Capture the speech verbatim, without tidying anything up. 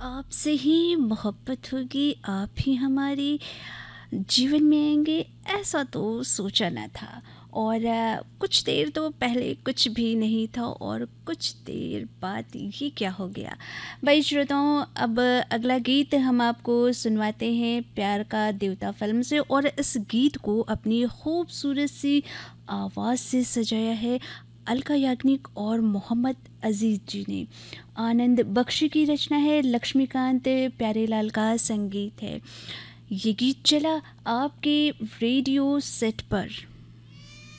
आपसे ही मोहब्बत होगी, आप ही हमारी जीवन में आएंगे, ऐसा तो सोचा न था। और अ, कुछ देर तो पहले कुछ भी नहीं था और कुछ देर बाद ये क्या हो गया। भाई श्रोताओं, अब अगला गीत हम आपको सुनवाते हैं प्यार का देवता फिल्म से। और इस गीत को अपनी खूबसूरत सी आवाज़ से सजाया है अलका याग्निक और मोहम्मद अजीज़ जी ने। आनंद बख्शी की रचना है, लक्ष्मीकांत प्यारेलाल का संगीत है। ये गीत चला आपके रेडियो सेट पर।